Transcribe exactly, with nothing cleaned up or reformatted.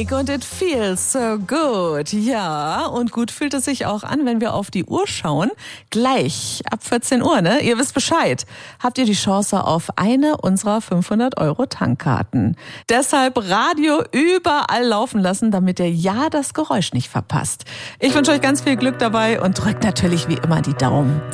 Musik und it feels so good. Ja, und gut fühlt es sich auch an, wenn wir auf die Uhr schauen. Gleich ab vierzehn Uhr, ne? Ihr wisst Bescheid. Habt ihr die Chance auf eine unserer fünfhundert Euro Tankkarten. Deshalb Radio überall laufen lassen, damit ihr ja das Geräusch nicht verpasst. Ich wünsche euch ganz viel Glück dabei und drückt natürlich wie immer die Daumen.